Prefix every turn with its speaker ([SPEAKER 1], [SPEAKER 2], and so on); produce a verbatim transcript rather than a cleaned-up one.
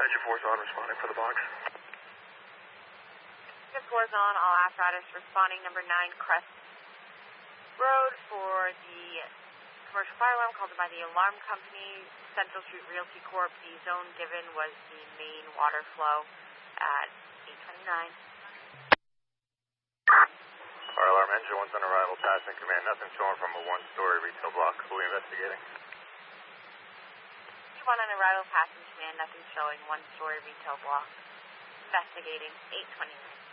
[SPEAKER 1] Engine four's on, responding for the box.
[SPEAKER 2] Engine four's on, all apparatus responding, number nine Crest Road for the commercial fire alarm called by the alarm company, Central Street Realty Corp. The zone given was the main water flow at eight twenty-nine.
[SPEAKER 1] Fire alarm engine one's on arrival, passing command. Nothing showing from a one-story retail block. Who are we investigating?
[SPEAKER 2] One on arrival, passing command. Nothing showing. One-story retail block. Investigating eight twenty-nine.